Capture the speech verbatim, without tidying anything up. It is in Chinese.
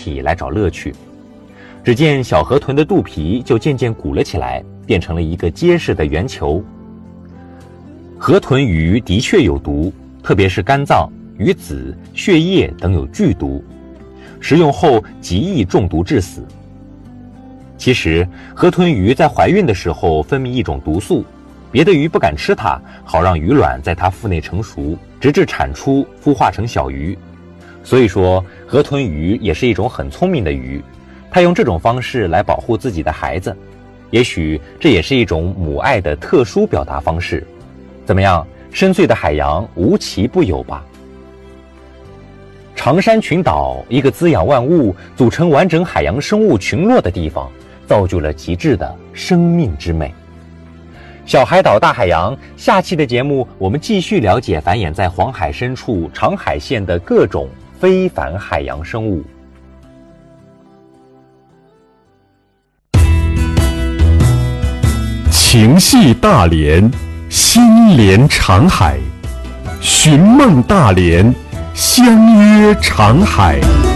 体来找乐趣。只见小河豚的肚皮就渐渐鼓了起来，变成了一个结实的圆球。河豚鱼的确有毒，特别是肝脏、鱼籽、血液等有剧毒，食用后极易中毒致死。其实河豚鱼在怀孕的时候分泌一种毒素，别的鱼不敢吃它，好让鱼卵在它腹内成熟，直至产出孵化成小鱼。所以说河豚鱼也是一种很聪明的鱼，它用这种方式来保护自己的孩子，也许这也是一种母爱的特殊表达方式。怎么样，深邃的海洋无奇不有吧？长山群岛，一个滋养万物、组成完整海洋生物群落的地方，造就了极致的生命之美。小海岛大海洋，下期的节目我们继续了解繁衍在黄海深处长海县的各种非凡海洋生物。 情系大连，心连长海，寻梦大连，相约长海。